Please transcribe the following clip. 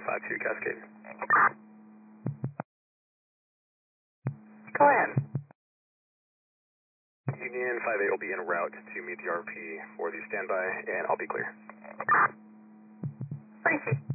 52 Cascade. Go ahead. Union 58 will be en route to meet the RP for the standby, and I'll be clear. Thank you.